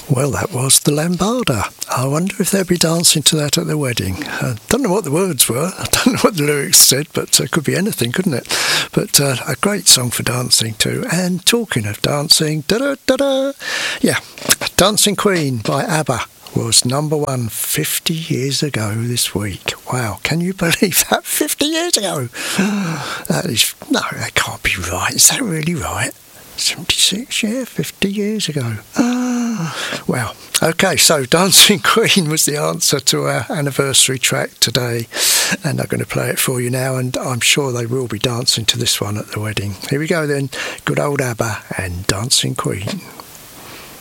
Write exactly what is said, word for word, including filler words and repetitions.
Well, that was the Lambada. I wonder if they'll be dancing to that at the wedding. I don't know what the words were. I don't know what the lyrics said, but it could be anything, couldn't it? But uh, a great song for dancing to. And talking of dancing, da-da-da-da, yeah, Dancing Queen by ABBA was number one fifty years ago this week. Wow, can you believe that? fifty years ago! That is, no, that can't be right. Is that really right? seventy-six, yeah, fifty years ago. Ah, wow. Okay, so Dancing Queen was the answer to our anniversary track today, and I'm going to play it for you now, and I'm sure they will be dancing to this one at the wedding. Here we go then, good old ABBA and Dancing Queen.